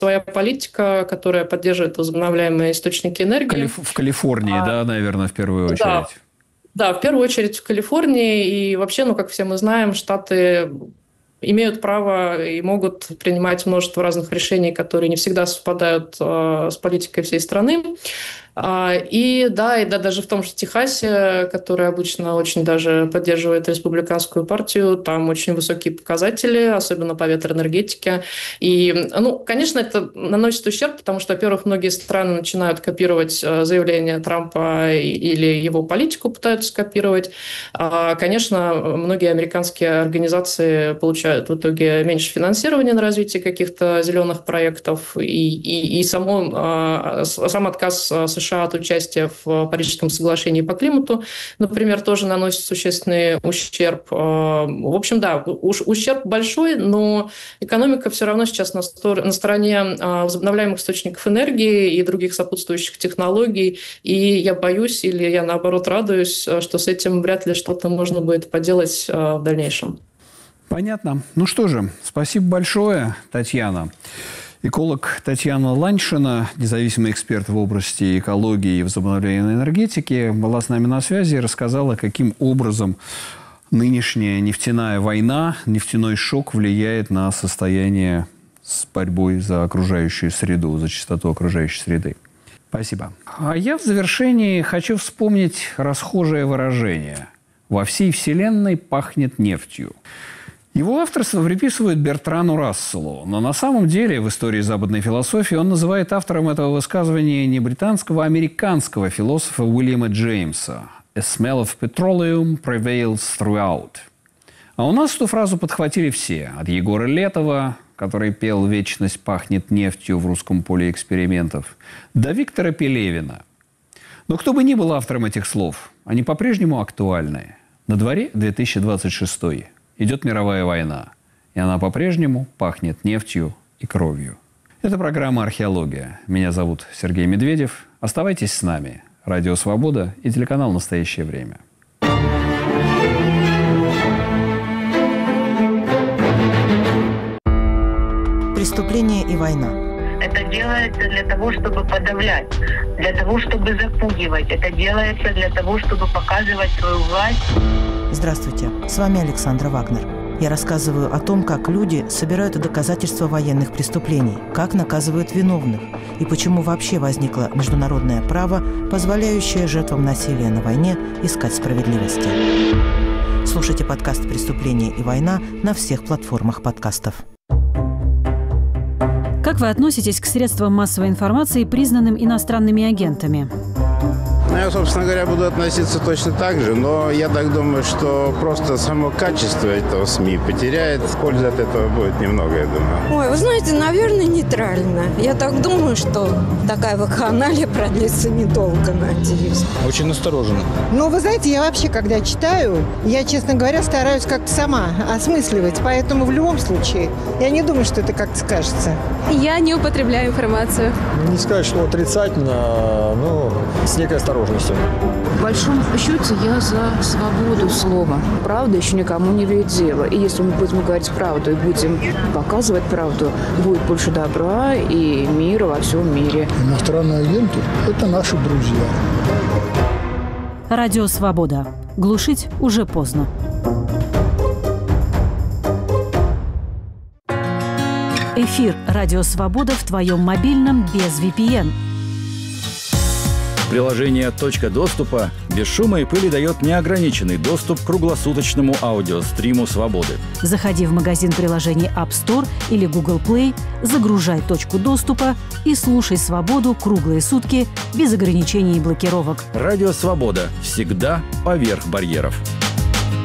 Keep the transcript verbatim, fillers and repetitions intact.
своя политика, которая поддерживает возобновляемые источники энергии. В Калифорнии, а, да, наверное, в первую очередь. Да, да, в первую очередь в Калифорнии. И вообще, ну, как все мы знаем, Штаты имеют право и могут принимать множество разных решений, которые не всегда совпадают э, с политикой всей страны. И да, и да, даже в том же Техасе, который обычно очень даже поддерживает республиканскую партию, там очень высокие показатели, особенно по ветроэнергетике. И, ну, конечно, это наносит ущерб, потому что, во-первых, многие страны начинают копировать заявления Трампа или его политику пытаются скопировать. Конечно, многие американские организации получают в итоге меньше финансирования на развитие каких-то зеленых проектов, и, и, и само, сам отказ США США от участия в Парижском соглашении по климату, например, тоже наносит существенный ущерб. В общем, да, ущерб большой, но экономика все равно сейчас на стороне возобновляемых источников энергии и других сопутствующих технологий. И я боюсь, или я наоборот радуюсь, что с этим вряд ли что-то можно будет поделать в дальнейшем. Понятно. Ну что же, спасибо большое, Татьяна. Эколог Татьяна Ланьшина, независимый эксперт в области экологии и возобновляемой энергетики, была с нами на связи и рассказала, каким образом нынешняя нефтяная война, нефтяной шок влияет на состояние с борьбой за окружающую среду, за чистоту окружающей среды. Спасибо. А я в завершении хочу вспомнить расхожее выражение «Во всей вселенной пахнет нефтью». Его авторство приписывают Бертрану Расселу, но на самом деле в истории западной философии он называет автором этого высказывания не британского, а американского философа Уильяма Джеймса. «A smell of petroleum prevails throughout». А у нас эту фразу подхватили все. От Егора Летова, который пел «Вечность пахнет нефтью» в «Русском поле экспериментов», до Виктора Пелевина. Но кто бы ни был автором этих слов, они по-прежнему актуальны. На дворе две тысячи двадцать шестой. Идет мировая война, и она по-прежнему пахнет нефтью и кровью. Это программа «Археология». Меня зовут Сергей Медведев. Оставайтесь с нами. Радио «Свобода» и телеканал «Настоящее время». Преступление и война. Это делается для того, чтобы подавлять, для того, чтобы запугивать. Это делается для того, чтобы показывать свою власть. Здравствуйте, с вами Александра Вагнер. Я рассказываю о том, как люди собирают доказательства военных преступлений, как наказывают виновных и почему вообще возникло международное право, позволяющее жертвам насилия на войне искать справедливости. Слушайте подкаст «Преступление и война» на всех платформах подкастов. Как вы относитесь к средствам массовой информации, признанным иностранными агентами? Я, собственно говоря, буду относиться точно так же, но я так думаю, что просто само качество этого СМИ потеряет. Пользы от этого будет немного, я думаю. Ой, вы знаете, наверное, нейтрально. Я так думаю, что такая вакханалия продлится недолго, надеюсь. Очень настороженно. Ну, вы знаете, я вообще, когда читаю, я, честно говоря, стараюсь как-то сама осмысливать. Поэтому в любом случае, я не думаю, что это как-то скажется. Я не употребляю информацию. Не сказать, что отрицательно, но с некой осторожностью. В большом счете я за свободу слова. Правда еще никому не имеет дела. И если мы будем говорить правду и будем показывать правду, будет больше добра и мира во всем мире. Иностранные агенты – это наши друзья. Радио «Свобода». Глушить уже поздно. Эфир «Радио Свобода» в твоем мобильном без ви пи эн. Приложение «Точка доступа» без шума и пыли дает неограниченный доступ к круглосуточному аудиостриму «Свободы». Заходи в магазин приложений App Store или Google Play, загружай «Точку доступа» и слушай «Свободу» круглые сутки без ограничений и блокировок. Радио «Свобода» всегда поверх барьеров.